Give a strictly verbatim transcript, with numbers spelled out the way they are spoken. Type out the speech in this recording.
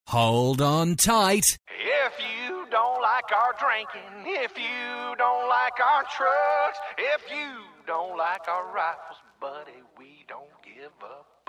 Hold on tight. If you don't like our drinking, if you don't like our trucks, if you don't like our rifles, buddy, we don't give up.